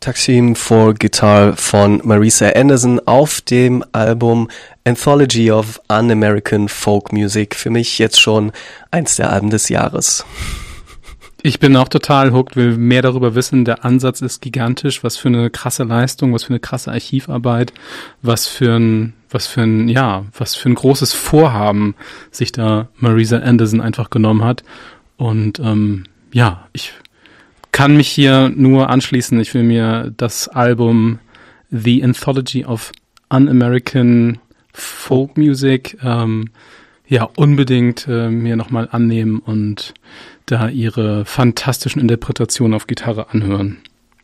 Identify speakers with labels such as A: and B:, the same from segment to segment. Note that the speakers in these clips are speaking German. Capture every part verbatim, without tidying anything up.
A: Taksim for Guitar von Marisa Anderson auf dem Album Anthology of Un-American Folk Music. Für mich jetzt schon eins der Alben des Jahres.
B: Ich bin auch total hooked, will mehr darüber wissen. Der Ansatz ist gigantisch. Was für eine krasse Leistung, was für eine krasse Archivarbeit, was für ein, was für ein, ja, was für ein großes Vorhaben sich da Marisa Anderson einfach genommen hat. Und ähm, ja, ich kann mich hier nur anschließen. Ich will mir das Album The Anthology of Un-American Folk Music ähm, ja unbedingt äh, mir nochmal annehmen und da ihre fantastischen Interpretationen auf Gitarre anhören.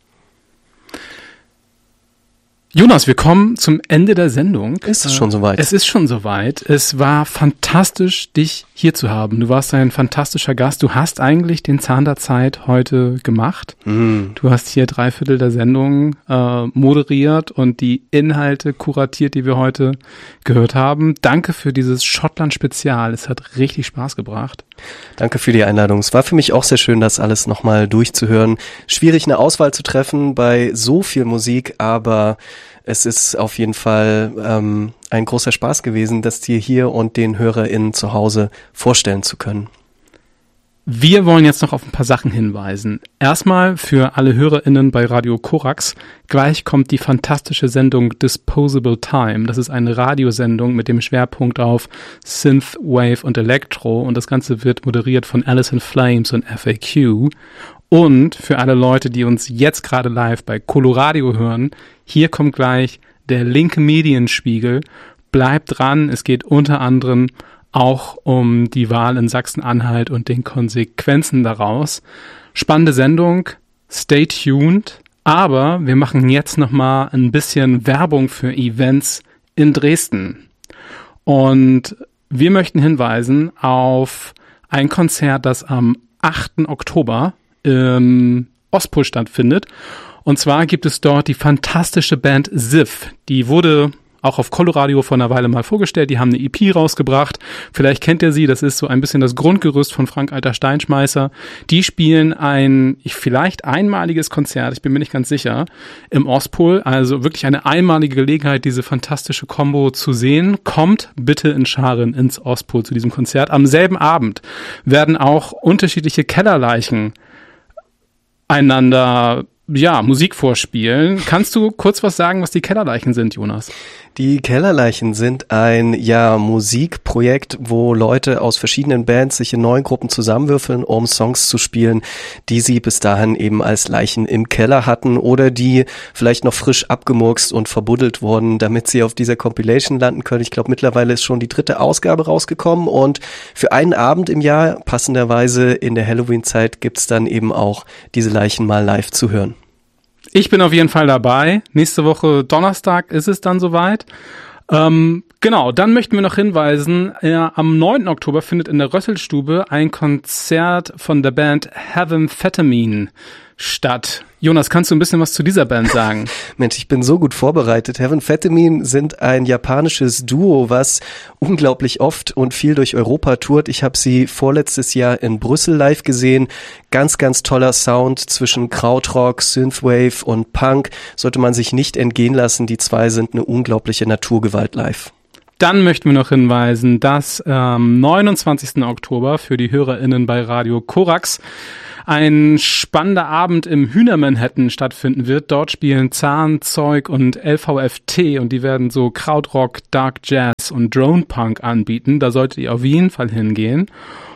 B: Jonas, wir kommen zum Ende der Sendung.
A: Ist es schon soweit?
B: Es ist schon soweit. Es war fantastisch, dich hier zu haben. Du warst ein fantastischer Gast. Du hast eigentlich den Zahn der Zeit heute gemacht. Mm. Du hast hier drei Viertel der Sendung äh, moderiert und die Inhalte kuratiert, die wir heute gehört haben. Danke für dieses Schottland-Spezial. Es hat richtig Spaß gebracht.
A: Danke für die Einladung. Es war für mich auch sehr schön, das alles nochmal durchzuhören. Schwierig, eine Auswahl zu treffen bei so viel Musik, aber es ist auf jeden Fall ähm, ein großer Spaß gewesen, das dir hier und den HörerInnen zu Hause vorstellen zu können.
B: Wir wollen jetzt noch auf ein paar Sachen hinweisen. Erstmal für alle HörerInnen bei Radio Korax. Gleich kommt die fantastische Sendung Disposable Time. Das ist eine Radiosendung mit dem Schwerpunkt auf Synthwave und Electro. Und das Ganze wird moderiert von Alice in Flames und F A Q. Und für alle Leute, die uns jetzt gerade live bei Coloradio hören, hier kommt gleich der linke Medienspiegel. Bleibt dran, es geht unter anderem auch um die Wahl in Sachsen-Anhalt und den Konsequenzen daraus. Spannende Sendung, stay tuned. Aber wir machen jetzt nochmal ein bisschen Werbung für Events in Dresden. Und wir möchten hinweisen auf ein Konzert, das am achten Oktober im Ostpol stattfindet. Und zwar gibt es dort die fantastische Band Ziff. Die wurde auch auf Coloradio vor einer Weile mal vorgestellt. Die haben eine E P rausgebracht. Vielleicht kennt ihr sie. Das ist so ein bisschen das Grundgerüst von Frank-Alter Steinschmeißer. Die spielen ein, ich vielleicht einmaliges Konzert, ich bin mir nicht ganz sicher, im Ostpol. Also wirklich eine einmalige Gelegenheit, diese fantastische Combo zu sehen. Kommt bitte in Scharen ins Ostpol zu diesem Konzert. Am selben Abend werden auch unterschiedliche Kellerleichen einander ja, Musik vorspielen. Kannst du kurz was sagen, was die Kellerleichen sind, Jonas?
A: Die Kellerleichen sind ein, ja, Musikprojekt, wo Leute aus verschiedenen Bands sich in neuen Gruppen zusammenwürfeln, um Songs zu spielen, die sie bis dahin eben als Leichen im Keller hatten oder die vielleicht noch frisch abgemurkst und verbuddelt wurden, damit sie auf dieser Compilation landen können. Ich glaube, mittlerweile ist schon die dritte Ausgabe rausgekommen und für einen Abend im Jahr, passenderweise in der Halloween-Zeit, gibt's dann eben auch diese Leichen mal live zu hören.
B: Ich bin auf jeden Fall dabei. Nächste Woche Donnerstag ist es dann soweit. Ähm, genau, dann möchten wir noch hinweisen, äh, am neunten Oktober findet in der Rösselstube ein Konzert von der Band Heavenphetamine statt. Jonas, kannst du ein bisschen was zu dieser Band sagen?
A: Mensch, ich bin so gut vorbereitet. Heavenphetamine sind ein japanisches Duo, was unglaublich oft und viel durch Europa tourt. Ich habe sie vorletztes Jahr in Brüssel live gesehen. Ganz, ganz toller Sound zwischen Krautrock, Synthwave und Punk. Sollte man sich nicht entgehen lassen. Die zwei sind eine unglaubliche Naturgewalt live.
B: Dann möchten wir noch hinweisen, dass am ähm, neunundzwanzigsten Oktober für die HörerInnen bei Radio Korax ein spannender Abend im Hühner-Manhattan stattfinden wird. Dort spielen Zahn, Zeug und L V F T und die werden so Krautrock, Dark Jazz und Drone Punk anbieten. Da solltet ihr auf jeden Fall hingehen.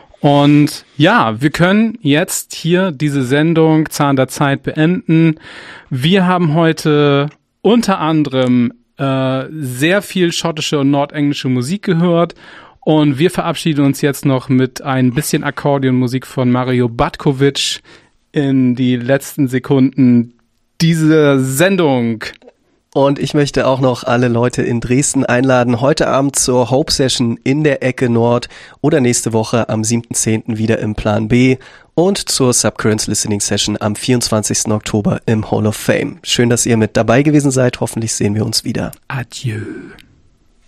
B: Und ja, wir können jetzt hier diese Sendung Zahn der Zeit beenden. Wir haben heute unter anderem äh, sehr viel schottische und nordenglische Musik gehört. Und wir verabschieden uns jetzt noch mit ein bisschen Akkordeonmusik von Mario Batkovic in die letzten Sekunden dieser Sendung.
A: Und ich möchte auch noch alle Leute in Dresden einladen, heute Abend zur Hope Session in der Ecke Nord oder nächste Woche am siebten zehnten wieder im Plan B und zur Subcurrents Listening Session am vierundzwanzigsten Oktober im Hall of Fame. Schön, dass ihr mit dabei gewesen seid. Hoffentlich sehen wir uns wieder.
B: Adieu.